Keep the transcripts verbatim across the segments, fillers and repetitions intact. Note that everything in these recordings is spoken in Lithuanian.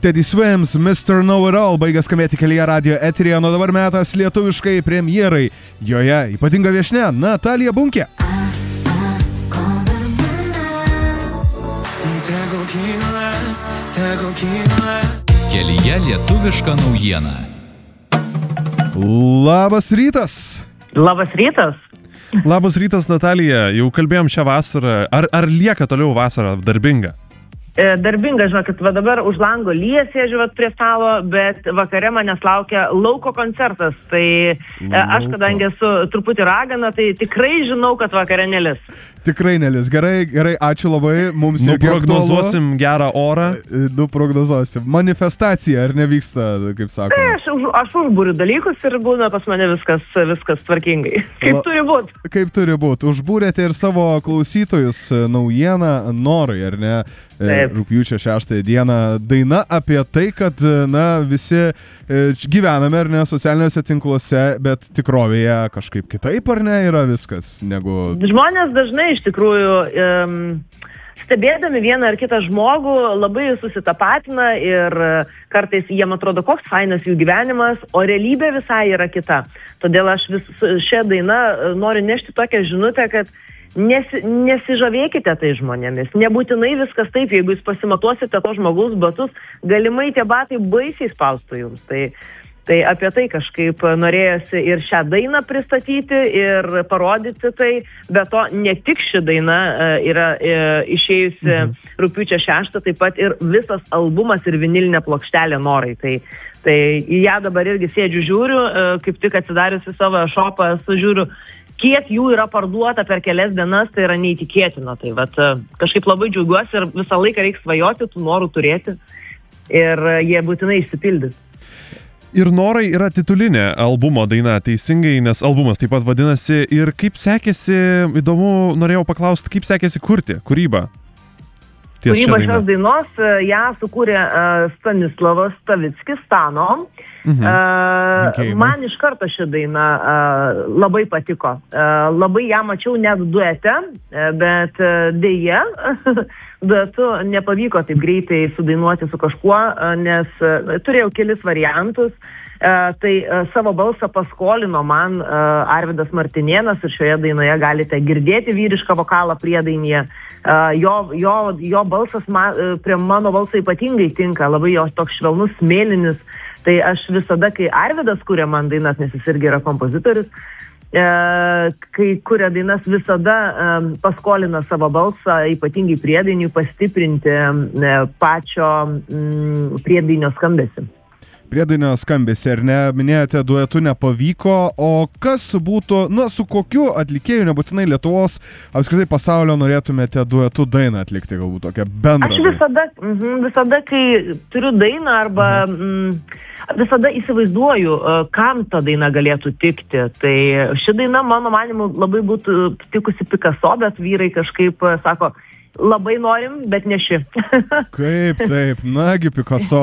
Teddy Swims, mister Know-It-All baigė skambėti kelyje radio eteryje, nuo dabar metas lietuviškai premjerai. Joje ypatinga viešnia Natalija Bunkė. Kelyje lietuviška naujiena. Labas rytas. Labas rytas. Labas rytas, Natalija. Jau kalbėjom šią vasarą. Ar, ar lieka toliau vasara darbinga? Darbinga, žinokit, va dabar už lango lyja, sėdžiu vat prie stalo, bet vakare manęs laukia lauko koncertas. Tai lauko. Aš, kadangi esu truputį ragana, tai tikrai žinau, kad vakare nelis. Tikrai nelis. Gerai, gerai, ačiū labai. Mums nu, prognozuosim gerą orą. Nu, prognozuosim. Manifestacija, ar nevyksta, kaip sakoma? Tai aš, už, aš užbūriu dalykus ir būna pas mane viskas, viskas tvarkingai. Kaip La, turi būt. Kaip turi būt. Užbūrėte ir savo klausytojus naujieną Norai, ar ne? Taip. Rugpjūčio šeštąją dieną daina apie tai, kad, na, visi gyvename, ar ne, socialiniuose tinkluose, bet tikrovėje kažkaip kitaip, ar ne, yra viskas, negu... Žmonės dažnai iš tikrųjų um, stebėdami vieną ar kitą žmogų labai susitapatina ir kartais jiem atrodo, koks fainas jų gyvenimas, o realybė visai yra kita. Todėl aš vis šią dainą noriu nešti tokią žinutę, kad Nesi, nesižavėkite tai žmonėmis. Nebūtinai viskas taip, jeigu jūs pasimatuosite to žmogaus batus, galimai tie batai baisiai spaustų jums. Tai, tai apie tai kažkaip norėjosi ir šią dainą pristatyti ir parodyti tai. Be to, ne tik ši daina yra išėjusi mhm. rugpjūčio šeštą, taip pat ir visas albumas ir vinilinė plokštelė Norai. Tai, tai į ją dabar irgi sėdžiu žiūriu, kaip tik atsidariusi savo šopą, sužiūriu, kiek jų yra parduota per kelias dienas, tai yra neįtikėtina. Tai vat, kažkaip labai džiaugiuosi ir visą laiką reiks svajoti, tų norų turėti ir jie būtinai išsipildys. Ir Norai yra titulinė albumo daina, teisingai, nes albumas taip pat vadinasi. Ir kaip sekėsi, įdomu, norėjau paklausti, kaip sekėsi kurti kūrybą? Kūrybą šios dainos ją sukūrė uh, Stanislavas Stavickis, Stano. Mhm. Uh, okay, man iš karto ši daina uh, labai patiko. Uh, labai ją mačiau net duete, uh, bet uh, dėja, duetu nepavyko taip greitai sudainuoti su kažkuo, uh, nes uh, turėjau kelis variantus. Uh, tai uh, savo balsą paskolino man uh, Arvydas Martinėnas ir šioje dainoje galite girdėti vyrišką vokalą priedainyje. Uh, jo, jo, jo balsas ma, uh, prie mano balso ypatingai tinka, labai jo toks švelnus, smėlinis. Tai aš visada, kai Arvydas kuria man dainas, nes jis irgi yra kompozitorius, uh, kai kuria dainas visada um, paskolina savo balsą, ypatingai priedainiui pastiprinti uh, pačio um, priedainio skambesį. Priedainio skambesį, ar ne, minėjote, duetu nepavyko, o kas būtų, na, su kokiu atlikėju, nebūtinai Lietuvos, apskritai pasaulio norėtumėte duetu dainą atlikti, galbūt tokią bendrą? Aš visada, mm, visada kai turiu dainą arba mm, visada įsivaizduoju, kam ta daina galėtų tikti. Tai ši daina, mano manimu, labai būtų tikusi Picasso, bet vyrai kažkaip sako, labai norim, bet ne ši. Kaip taip, nagi Picasso.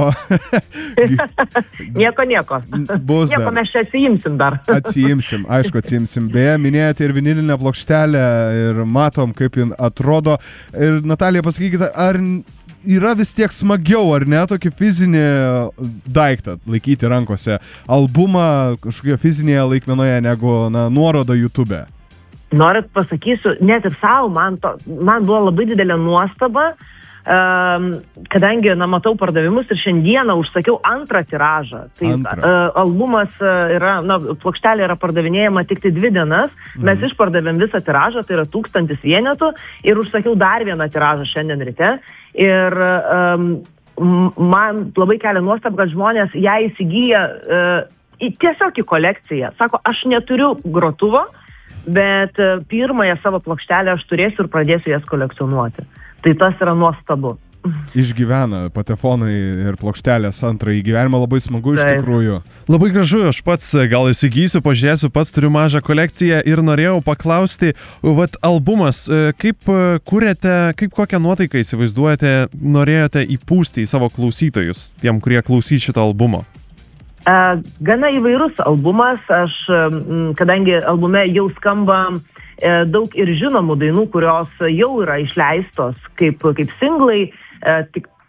nieko, nieko. Bus nieko dar. Mes čia atsiimsim dar. atsiimsim, aišku, atsiimsim. Beje, minėjote ir vinilinę plokštelę ir matom, kaip jin atrodo. Ir Natalija, pasakykite, ar yra vis tiek smagiau, ar ne, tokį fizinį daiktą laikyti rankose, albumą kažkokio fizinėje laikmenoje negu, na, nuorodo YouTube? Norit pasakysiu, net ir savo, man, to, man buvo labai didelė nuostaba, um, kadangi, na, matau pardavimus ir šiandieną užsakiau antrą tiražą. Tai Antra. uh, albumas yra, na, plokštelė yra pardavinėjama tik tai dvi dienas, mhm. mes išpardavėm visą tiražą, tai yra tūkstantis vienetų ir užsakiau dar vieną tiražą šiandien ryte. Ir um, man labai kelia nuostaba, kad žmonės ją įsigyja uh, į, tiesiog į kolekciją. Sako, aš neturiu grotuvo, bet pirmąją savo plokštelę aš turėsiu ir pradėsiu jas kolekcionuoti. Tai tas yra nuostabu. Išgyvena patefonai ir plokštelės antrąjį gyvenimą, labai smagu iš Taip. tikrųjų. Labai gražu, aš pats gal įsigysiu, pažiūrėsiu, pats turiu mažą kolekciją ir norėjau paklausti, vat albumas, kaip kuriate, kaip kokią nuotaiką įsivaizduojate, norėjote įpūsti į savo klausytojus, tiem, kurie klausys šito albumo? Uh, gana įvairus albumas, aš, um, kadangi albume jau skamba uh, daug ir žinomų dainų, kurios jau yra išleistos kaip, kaip singlai, uh, tik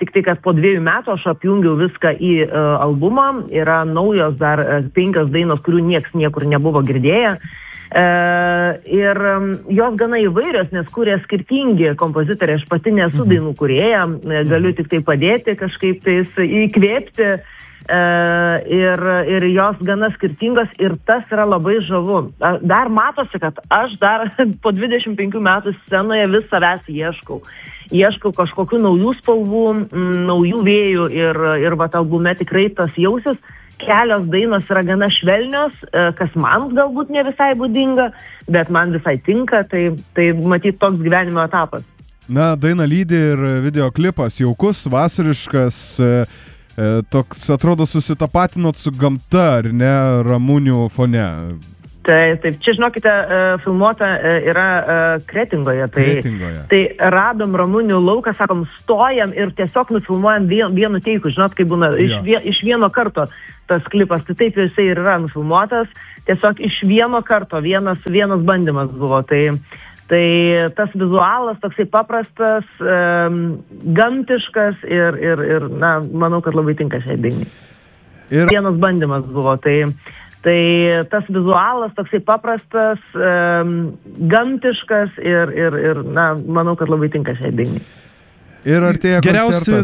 tik tai, kad po dviejų metų aš apjungiau viską į uh, albumą, yra naujos dar uh, penkios dainos, kurių nieks niekur nebuvo girdėję. Uh, ir um, jos gana įvairios, nes kūrė skirtingi kompozitoriai, aš pati nesu dainų kūrėja, galiu tik tai padėti kažkaip tais įkvėpti uh, ir, ir jos gana skirtingos ir tas yra labai žavu. Dar matosi, kad aš dar po dvidešimt penkių metų scenoje vis savęs ieškau. Ieškau kažkokių naujų spalvų, m, naujų vėjų ir, ir vat albume tikrai tas jausis. Kelios dainos yra gana švelnios, kas man galbūt ne visai būdinga, bet man visai tinka, tai, tai matyt toks gyvenimo etapas. Na, daina lydi ir videoklipas jaukus, vasariškas, toks atrodo susitapatinot su gamta, ar ne, Ramunių fone. Tai, taip, čia, žinokite, filmuota yra Kretingoje. Tai, Kretingoje. Tai radom Ramunių lauką, sakom, stojam ir tiesiog nufilmuojam vien, vienu teiku, žinot, kaip būna, iš, vien, iš vieno karto tas klipas, tai taip jisai ir yra nufilmuotas, tiesiog iš vieno karto, vienas, vienas bandymas buvo. Tai, tai tas vizualas toksai paprastas, um, gamtiškas ir, ir, ir, na, manau, kad labai tinka šiai dainai. Ir vienas bandymas buvo, tai Tai tas vizualas toksai paprastas, um, gamtiškas ir, ir, ir, na, manau, kad labai tinka šiai dainai. Ir artėja koncertas.